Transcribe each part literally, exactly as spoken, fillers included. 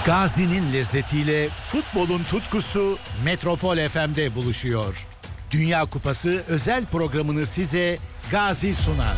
Gazi'nin lezzetiyle futbolun tutkusu Metropol F M'de buluşuyor. Dünya Kupası özel programını size Gazi sunar.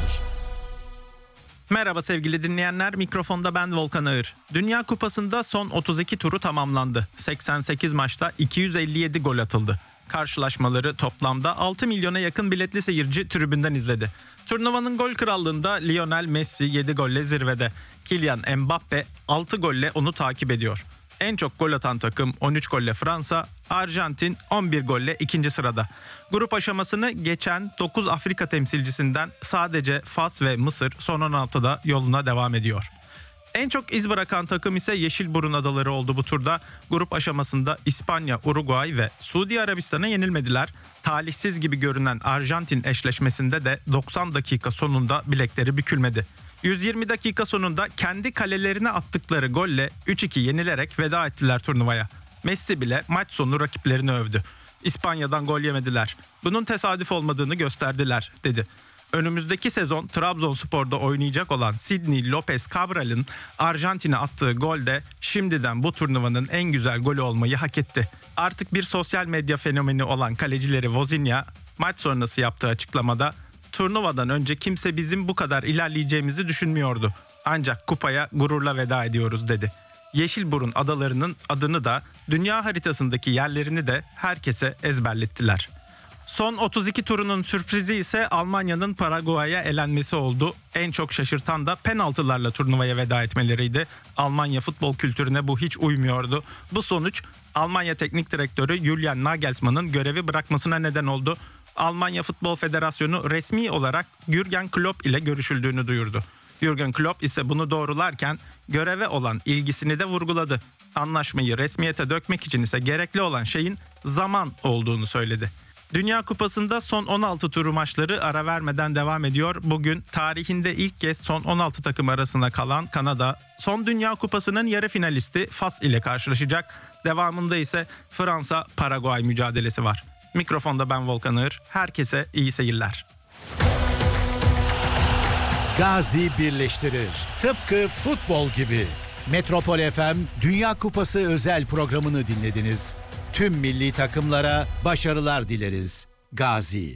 Merhaba sevgili dinleyenler, mikrofonda ben Volkan Ağır. Dünya Kupası'nda son otuz iki turu tamamlandı. seksen sekiz maçta iki yüz elli yedi gol atıldı. Karşılaşmaları toplamda altı milyona yakın biletli seyirci tribünden izledi. Turnuvanın gol krallığında Lionel Messi yedi golle zirvede. Kylian Mbappe altı golle onu takip ediyor. En çok gol atan takım on üç golle Fransa, Arjantin on bir golle ikinci sırada. Grup aşamasını geçen dokuz Afrika temsilcisinden sadece Fas ve Mısır son on altıda yoluna devam ediyor. En çok iz bırakan takım ise Yeşilburun Adaları oldu bu turda. Grup aşamasında İspanya, Uruguay ve Suudi Arabistan'a yenilmediler. Talihsiz gibi görünen Arjantin eşleşmesinde de doksan dakika sonunda bilekleri bükülmedi. yüz yirmi dakika sonunda kendi kalelerine attıkları golle üç iki yenilerek veda ettiler turnuvaya. Messi bile maç sonu rakiplerini övdü. İspanya'dan gol yemediler. Bunun tesadüf olmadığını gösterdiler, dedi. Önümüzdeki sezon Trabzonspor'da oynayacak olan Sidney Lopez Cabral'ın Arjantin'e attığı gol de şimdiden bu turnuvanın en güzel golü olmayı hak etti. Artık bir sosyal medya fenomeni olan kalecileri Vozinha maç sonrası yaptığı açıklamada "Turnuvadan önce kimse bizim bu kadar ilerleyeceğimizi düşünmüyordu. Ancak kupaya gururla veda ediyoruz," dedi. Yeşilburun adalarının adını da dünya haritasındaki yerlerini de herkese ezberlettiler. Son otuz iki turunun sürprizi ise Almanya'nın Paraguay'a elenmesi oldu. En çok şaşırtan da penaltılarla turnuvaya veda etmeleriydi. Almanya futbol kültürüne bu hiç uymuyordu. Bu sonuç Almanya Teknik Direktörü Julian Nagelsmann'ın görevi bırakmasına neden oldu. Almanya Futbol Federasyonu resmi olarak Jürgen Klopp ile görüşüldüğünü duyurdu. Jürgen Klopp ise bunu doğrularken göreve olan ilgisini de vurguladı. Anlaşmayı resmiyete dökmek için ise gerekli olan şeyin zaman olduğunu söyledi. Dünya Kupası'nda son on altı turu maçları ara vermeden devam ediyor. Bugün tarihinde ilk kez son on altı takım arasına kalan Kanada, son Dünya Kupası'nın yarı finalisti Fas ile karşılaşacak. Devamında ise Fransa-Paraguay mücadelesi var. Mikrofonda ben Volkan Ağır. Herkese iyi seyirler. Gazi birleştirir. Tıpkı futbol gibi. Metropol F M Dünya Kupası özel programını dinlediniz. Tüm milli takımlara başarılar dileriz. Gazi.